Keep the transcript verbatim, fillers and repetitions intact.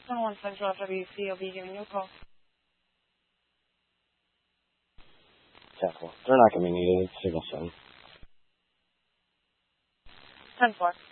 one Central W C, I'll be giving you a call. ten four. They're not going to be needed. Signal seven. ten four.